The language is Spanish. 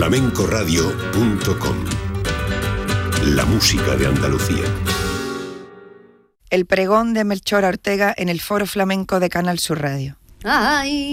flamencoradio.com. La música de Andalucía. El pregón de Melchor Ortega en el Foro Flamenco de Canal Sur Radio. Ay.